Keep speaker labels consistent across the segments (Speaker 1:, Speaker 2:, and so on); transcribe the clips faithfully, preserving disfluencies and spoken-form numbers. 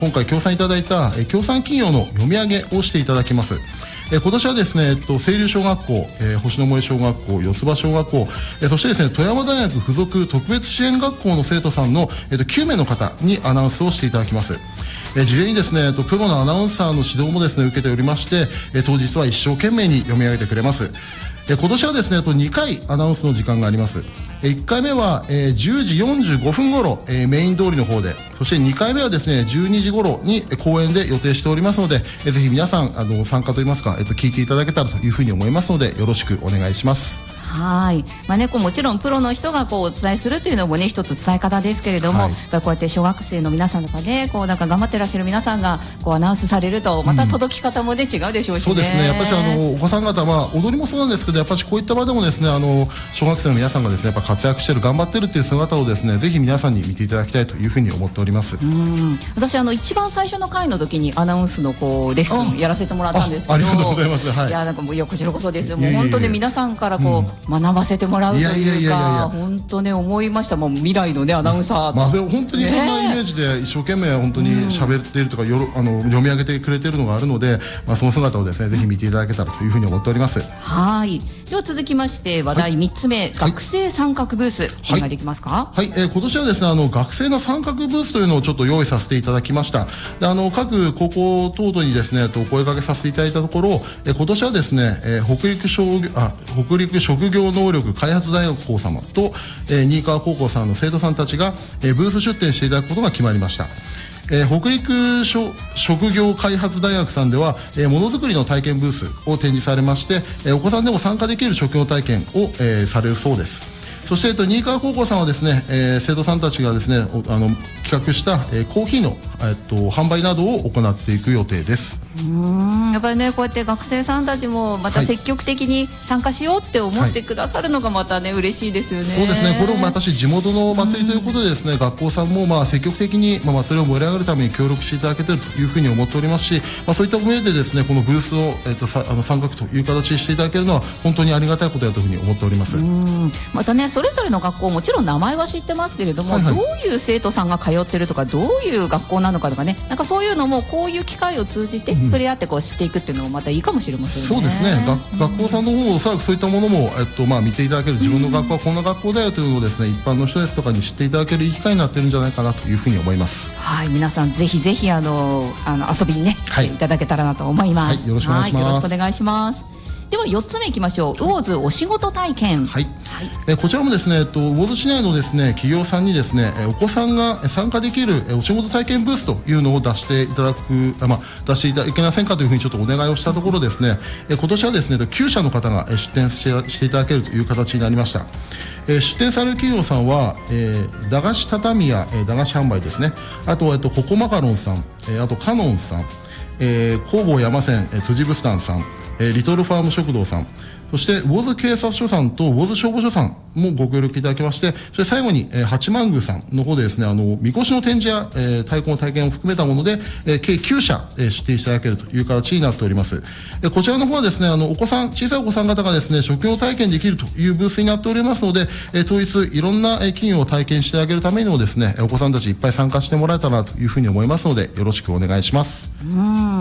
Speaker 1: 今回協賛いただいた協賛企業の読み上げをしていただきます。えー、今年はですね、えっと、清流小学校、えー、星の森小学校、四つ葉小学校、えー、そしてですね、富山大学附属特別支援学校の生徒さんの、えっと、きゅうめいの方にアナウンスをしていただきます。えー、事前にですね、えっと、プロのアナウンサーの指導もですね、受けておりまして、えー、当日は一生懸命に読み上げてくれます。えー、今年はですね、えっと、にかいアナウンスの時間があります。いっかいめは、えー、じゅうじよんじゅうごふん頃、えー、メイン通りの方で、そしてにかいめはですね、じゅうにじ頃に公演で予定しておりますので、えー、ぜひ皆さんあの参加といいますか、えー、と聞いていただけたらというふうに思いますので、よろしくお願いします。
Speaker 2: はい、まあね、こうもちろんプロの人がこうお伝えするというのもね一つ伝え方ですけれども、はい、やっぱりこうやって小学生の皆さんとかね、こうなんか頑張ってらっしゃる皆さんがこうアナウンスされるとまた届き方もね、うん、違うでしょうしね。
Speaker 1: そうですね、やっぱりあのお子さん方、まあ、踊りもそうなんですけど、やっぱりこういった場でもですね、あの小学生の皆さんがですね、やっぱ活躍してる、頑張ってるっていう姿をですね、ぜひ皆さんに見ていただきたいというふうに思っております。
Speaker 2: うん、私あの一番最初の回の時にアナウンスのこうレッスンやらせてもらったんですけど、
Speaker 1: あ, ありがとうございます。はい、
Speaker 2: いやなんかもういやこちらこそですよ。もう本当に皆さんからこう、うん、学ばせてもらうというか、本当ね思いました。もう未来のねアナウンサー、
Speaker 1: まあでも本当にそんなイメージで一生懸命本当に喋っているとか、よろあの読み上げてくれているのがあるので、まあ、その姿をですね、ぜひ見ていただけたらというふうに思っております。
Speaker 2: はい。では続きまして話題みっつめ、はい、学生参画ブース、はい、お願いできますか。
Speaker 1: はい、えー、今年はですね、あの学生の参画ブースというのをちょっと用意させていただきました。で、あの各高校等々にですね、とお声掛けさせていただいたところ、えー、今年はですね、えー、北陸商業あ北陸職業能力開発大学校様と、えー、新川高校さんの生徒さんたちが、えー、ブース出展していただくことが決まりました。えー、北陸職業開発大学さんでは、えー、ものづくりの体験ブースを展示されまして、えー、お子さんでも参加できる職業体験を、えー、されるそうです。そして、えっと、新川高校さんはですね、えー、生徒さんたちがですね、あの企画した、えー、コーヒーの、えっと、販売などを行っていく予定です。
Speaker 2: うーん、やっぱりねこうやって学生さんたちもまた積極的に参加しようって思ってくださるのがまたね、はい、嬉しいですよね。
Speaker 1: そうですね、これも私地元の祭りということでですね、学校さんもまあ積極的に、まあ、祭りを盛り上げるために協力していただけているというふうに思っておりますし、まあ、そういった上でですね、このブースを、えっと、さあの参画という形にしていただけるのは本当にありがたいことだというふうに思っております。
Speaker 2: うん、またねそれぞれの学校もちろん名前は知ってますけれども、はいはい、どういう生徒さんが通ってるとか、どういう学校なのかとかね、なんかそういうのもこういう機会を通じて触れ合ってこう知っていくっていうのもまたいいかもしれませんね。
Speaker 1: そうですね、学, 学校さんの方もおそらくそういったものも、えっとまあ、見ていただける、自分の学校はこんな学校だよというのをですね、一般の人ですとかに知っていただけるいい機会になってるんじゃないかなというふうに思います。
Speaker 2: はい、皆さんぜひぜひあのあの遊びにね、はい、いただけたらなと思います。
Speaker 1: はい、よろしくお願いします。はい、よろしくお願いします。
Speaker 2: ではよっつめいきましょう。魚津お仕事体験。
Speaker 1: はい、はい、えこちらもですね、えっと、魚津市内のですね企業さんにですね、お子さんが参加できるお仕事体験ブースというのを出していただく、まあ、出していただけませんかというふうにちょっとお願いをしたところですね、え今年はですねきゅうしゃの方が出展してしていただけるという形になりました。え出展される企業さんは、えー、駄菓子畳や、えー、駄菓子販売ですね、あとは、えっと、ココマカロンさん、えー、あとカノンさん、えー、工房山線、えー、辻ブスタンさん、えー、リトルファーム食堂さん、そして魚津警察署さんと魚津消防署さんもご協力いただきまして、そして最後に、えー、八幡宮さんの方でですね、あのみこしの展示や、えー、太鼓の体験を含めたもので、えー、計きゅうしゃ、えー、出展していただけるという形になっております。えー、こちらの方はですね、あのお子さん小さいお子さん方がですね職業体験できるというブースになっておりますので、えー、当日いろんな、えー、企業を体験してあげるためにもですね、お子さんたちいっぱい参加してもらえたらというふうに思いますので、よろしくお願いします。
Speaker 2: うん、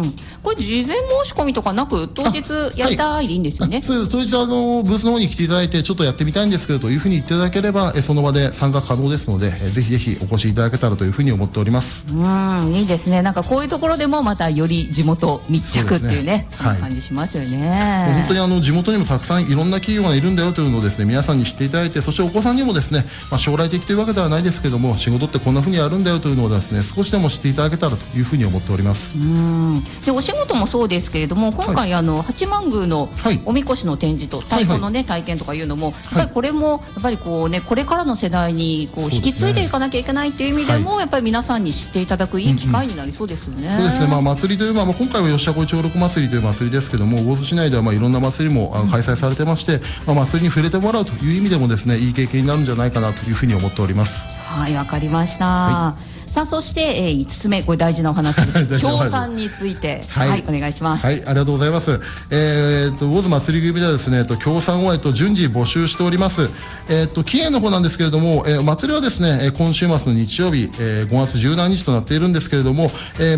Speaker 2: これ事前申し込みとかなく当日やりたいでいいんですよね。
Speaker 1: そうです。当日あのブースの方に来ていただいて、ちょっとやってみたいんですけどというふうに言っていただければ、えその場で参加可能ですので、えぜひぜひお越しいただけたらというふうに思っております。
Speaker 2: うん、いいですね。なんかこういうところでもまたより地元密着っていうね、そんな感じしますよね。
Speaker 1: 本当にあの地元にもたくさんいろんな企業がいるんだよというのをですね、皆さんに知っていただいて、そしてお子さんにもですね、まあ、将来的というわけではないですけども、仕事ってこんなふうにやるんだよというのをですね、少しでも知っていただけたらというふうに思っております。
Speaker 2: うん、でお仕事もそうですけれども、今回、はい、あの八幡宮のおみこしの展示と太鼓の、ね、体験とかいうのも、やっぱりこれもやっぱりこう、ね、これからの世代にこう引き継いでいかなきゃいけないという意味でも、はい、やっぱり皆さんに知っていただくいい機会になりそうですよね。
Speaker 1: うんうん、そうですね、まあ、祭りという、まあ、今回は吉田小長六祭りという祭りですけども、魚津市内ではまあいろんな祭りもあの開催されてまして、まあ、祭りに触れてもらうという意味でもですね、いい経験になるんじゃないかなというふうに思っております。
Speaker 2: はい、わかりました。はい、さあそして、えー、いつつめ、これ大事なお話です協賛について、はい、はい、お願いします。
Speaker 1: はい、ありがとうございます。えー、っと魚津祭り組ではですね、協賛を、えっと、順次募集しております。えー、っと期限の方なんですけれども、えー、祭りはですね今週末の日曜日、えー、ごがつじゅうしちにちとなっているんですけれども、えー